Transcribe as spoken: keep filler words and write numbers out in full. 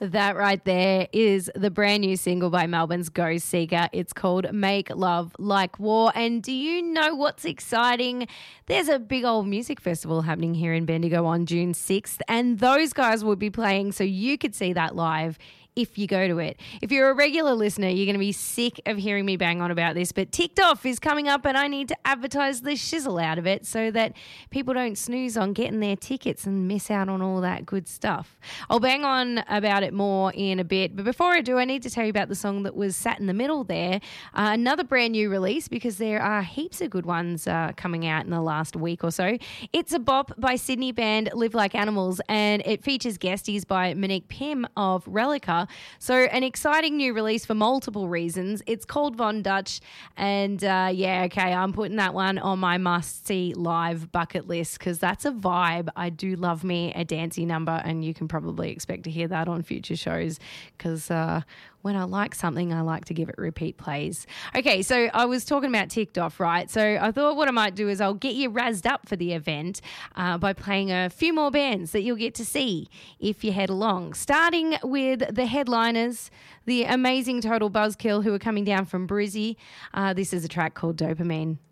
That right there is the brand new single by Melbourne's Ghost Seeker. It's called Make Love Like War. And do you know what's exciting? There's a big old music festival happening here in Bendigo on June sixth, and those guys will be playing, so you could see that live if you go to it. If you're a regular listener, you're going to be sick of hearing me bang on about this, but Ticked Off is coming up and I need to advertise the shizzle out of it so that people don't snooze on getting their tickets and miss out on all that good stuff. I'll bang on about it more in a bit, but before I do, I need to tell you about the song that was sat in the middle there, uh, another brand new release, because there are heaps of good ones uh, coming out in the last week or so. It's a Bop by Sydney band Live Like Animals, and it features guesties by Monique Pym of Relica. So an exciting new release for multiple reasons. It's called Von Dutch, and uh, yeah, okay, I'm putting that one on my must-see live bucket list because that's a vibe. I do love me a dancey number, and you can probably expect to hear that on future shows because uh, when I like something, I like to give it repeat plays. Okay, so I was talking about Ticked Off, right? So I thought what I might do is I'll get you razzed up for the event uh, by playing a few more bands that you'll get to see if you head along, starting with the headliners, the amazing Total Buzzkill, who are coming down from Brizzy. Uh, this is a track called Dopamine.